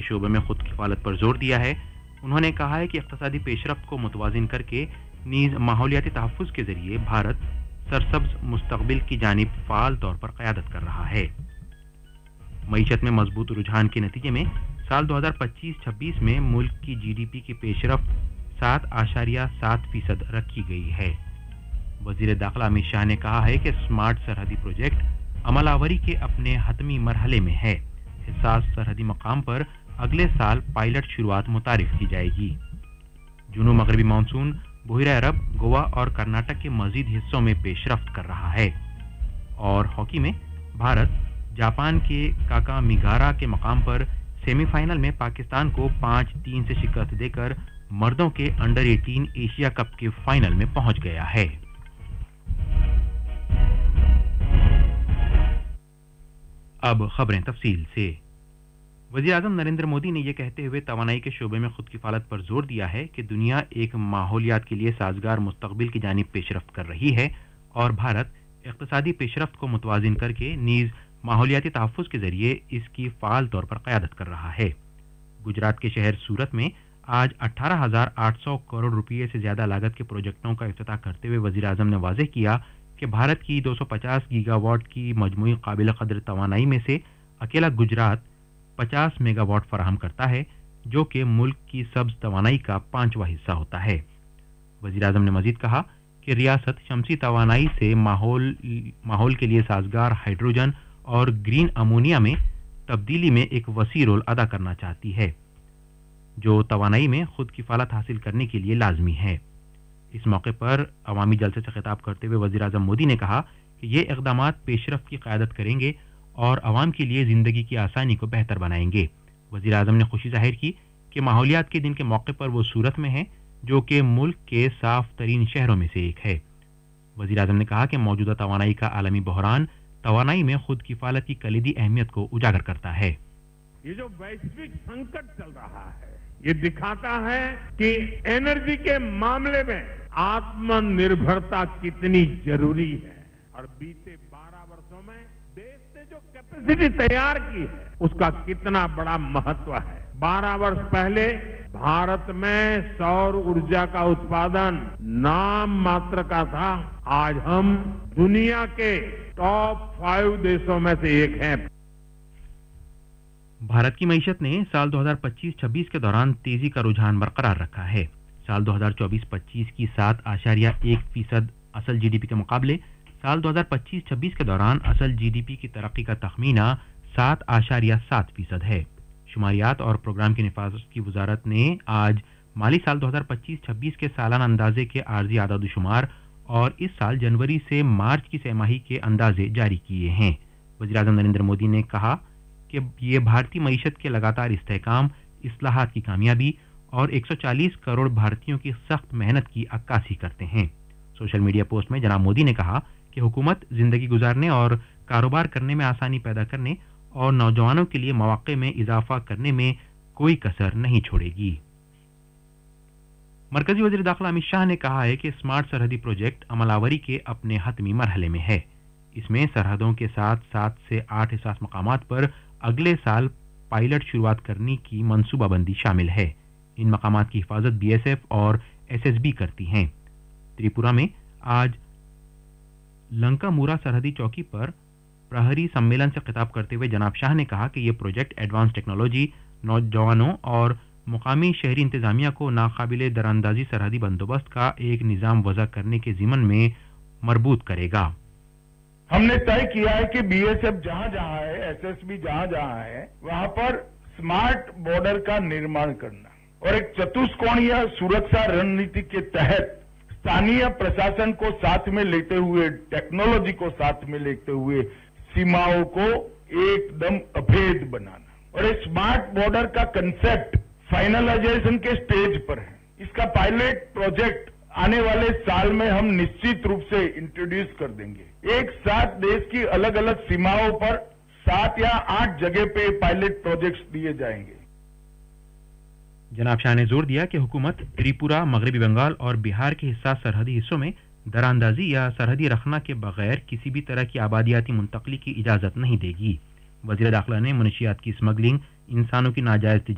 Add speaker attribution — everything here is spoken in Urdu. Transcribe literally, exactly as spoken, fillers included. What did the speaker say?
Speaker 1: شعبے میں خود کفالت پر زور دیا ہے. انہوں نے کہا ہے کہ اقتصادی پیش رفت کو متوازن کر کے نیز ماحولیاتی تحفظ کے ذریعے بھارت سرسبز مستقبل کی جانب فعال طور پر قیادت کر رہا ہے. معیشت میں مضبوط رجحان کے نتیجے میں سال دو ہزار پچیس چھبیس میں ملک کی جی ڈی پی کی پیش رفت سات اشاریہ سات فیصد رکھی گئی ہے. وزیر داخلہ امت شاہ نے کہا ہے کہ اسمارٹ سرحدی پروجیکٹ عمل آوری کے اپنے حتمی مرحلے میں ہے. حساس سرحدی مقام پر اگلے سال پائلٹ شروعات متعارف کی جائے گی. جنوب مغربی مانسون بحیرہ عرب، گوا اور کرناٹک کے مزید حصوں میں پیش رفت کر رہا ہے. اور ہاکی میں بھارت جاپان کے کاکا میگارا کے مقام پر سیمی فائنل میں پاکستان کو پانچ تین سے شکست دے کر مردوں کے انڈر اٹھارہ ایشیا کپ کے فائنل میں پہنچ گیا ہے. اب خبریں تفصیل سے. وزیر اعظم نریندر مودی نے یہ کہتے ہوئے توانائی کے شعبے میں خود کفالت پر زور دیا ہے کہ دنیا ایک ماحولیات کے لیے سازگار مستقبل کی جانب پیش رفت کر رہی ہے اور بھارت اقتصادی پیش رفت کو متوازن کر کے نیز ماحولیاتی تحفظ کے ذریعے اس کی فعال طور پر قیادت کر رہا ہے. گجرات کے شہر سورت میں آج اٹھارہ ہزار آٹھ سو کروڑ روپے سے زیادہ لاگت کے پروجیکٹوں کا افتتاح کرتے ہوئے وزیر اعظم نے واضح کیا کہ بھارت کی دو سو پچاس گیگا واٹ کی مجموعی قابل قدر توانائی میں سے اکیلا گجرات پچاس میگا واٹ فراہم کرتا ہے، جو کہ ملک کی سبز توانائی کا پانچواں حصہ ہوتا ہے. وزیر اعظم نے مزید کہا کہ ریاست شمسی توانائی سے ماحول ماحول کے لیے سازگار ہائیڈروجن اور گرین امونیا میں تبدیلی میں ایک وسیع رول ادا کرنا چاہتی ہے، جو توانائی میں خود کفالت حاصل کرنے کے لیے لازمی ہے. اس موقع پر عوامی جلسے سے خطاب کرتے ہوئے وزیر اعظم مودی نے کہا کہ یہ اقدامات پیش رفت کی قیادت کریں گے اور عوام کے لیے زندگی کی آسانی کو بہتر بنائیں گے. وزیر اعظم نے خوشی ظاہر کی کہ ماحولیات کے دن کے موقع پر وہ سورت میں ہیں، جو کہ ملک کے صاف ترین شہروں میں سے ایک ہے. وزیر اعظم نے کہا کہ موجودہ توانائی کا عالمی بحران توانائی میں خود کفالت کی کلیدی اہمیت کو اجاگر کرتا ہے.
Speaker 2: یہ جو ویشوک سنکٹ چل رہا ہے یہ دکھاتا ہے کہ انرجی کے معاملے میں آتم نربھرتا کتنی ضروری ہے اور بیتے بارہ برسوں میں دیش نے جو کیپیسٹی تیار کی ہے اس کا کتنا بڑا مہتو ہے. بارہ برس پہلے بھارت میں سور ارجا کا اتپادن نام ماتر کا تھا. آج ہم دنیا کے ٹاپ فائیو دیشوں میں سے ایک ہیں.
Speaker 1: بھارت کی معیشت نے سال دو ہزار پچیس چھبیس کے دوران تیزی کا رجحان برقرار رکھا ہے. سال دو ہزار چوبیس پچیس کی سات اشاریہ ایک فیصد اصل جی ڈی پی کے مقابلے سال دو ہزار پچیس چھبیس کے دوران اصل جی ڈی پی کی ترقی کا تخمینہ سات اشاریہ سات فیصد ہے. شماریات اور پروگرام کے نفاذ کی وزارت نے آج مالی سال دو ہزار پچیس چھبیس کے سالانہ اندازے کے عارضی اعداد و شمار اور اس سال جنوری سے مارچ کی سہ ماہی کے اندازے جاری کیے ہیں. وزیر اعظم نریندر مودی نے کہا کہ یہ بھارتی معیشت کے لگاتار استحکام، اصلاحات کی کامیابی اور ایک سو چالیس کروڑ بھارتیوں کی سخت محنت کی عکاسی کرتے ہیں. سوشل میڈیا پوسٹ میں جناب مودی نے کہا کہ حکومت زندگی گزارنے اور کاروبار کرنے میں آسانی پیدا کرنے اور نوجوانوں کے لیے مواقع میں اضافہ کرنے میں کوئی کسر نہیں چھوڑے گی. مرکزی وزیر داخلہ امت شاہ نے کہا ہے کہ اسمارٹ سرحدی پروجیکٹ عمل آوری کے اپنے حتمی مرحلے میں ہے. اس میں سرحدوں کے ساتھ سات سے آٹھ حساس مقامات پر اگلے سال پائلٹ شروعات کرنے کی منصوبہ بندی شامل ہے. ان مقامات کی حفاظت بی ایس ایف اور ایس ایس بی کرتی ہیں. تریپورہ میں آج لنکا مورا سرحدی چوکی پر پرہری سمیلن سے خطاب کرتے ہوئے جناب شاہ نے کہا کہ یہ پروجیکٹ ایڈوانس ٹیکنالوجی، نوجوانوں اور مقامی شہری انتظامیہ کو ناقابل دراندازی سرحدی بندوبست کا ایک نظام وضع کرنے کے ضمن میں مربوط کرے گا.
Speaker 3: ہم نے طے کیا ہے کہ بی ایس ایف جہاں جہاں ہے، ایس ایس بی جہاں جہاں ہے، وہاں پر اسمارٹ بارڈر کا نرمان کرنا اور ایک چتسکونیہ سرکشا رننیتی کے تحت स्थानीय प्रशासन को साथ में लेते हुए, टेक्नोलॉजी को साथ में लेते हुए सीमाओं को एकदम अभेद बनाना और एक स्मार्ट बॉर्डर का कंसेप्ट फाइनलाइजेशन के स्टेज पर है. इसका पायलट प्रोजेक्ट आने वाले साल में हम निश्चित रूप से इंट्रोड्यूस कर देंगे. एक साथ देश की अलग अलग सीमाओं पर सात या आठ जगह पे पायलट प्रोजेक्ट्स दिए जाएंगे.
Speaker 1: जनाब शाह ने जोर दिया कि हुकूमत त्रिपुरा, मगरबी बंगाल और बिहार के हिस्सा सरहदी हिस्सों में दरांदाजी या सरहदी रखना के बगैर किसी भी तरह की आबादियाती मुंतकली की इजाज़त नहीं देगी. वज़ीर दाखिला ने मुनशियात की स्मगलिंग, इंसानों की नाजायज़